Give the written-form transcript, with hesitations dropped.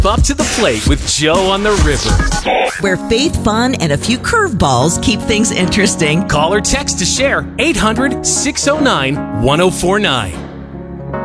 Step up to the plate with Joe on the River. Where faith, fun, and a few curveballs keep things interesting. Call or text to share 800-609-1049.